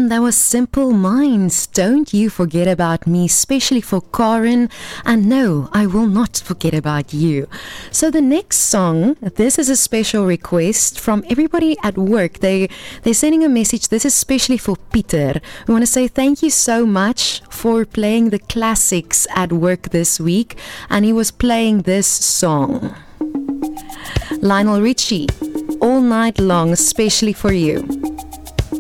That was Simple Minds. Don't you forget about me, especially for Karen. And no, I will not forget about you. So the next song, this is a special request from everybody at work. They're sending a message. This is especially for Peter. We want to say thank you so much for playing the classics at work this week. And he was playing this song. Lionel Richie, All Night Long, especially for you.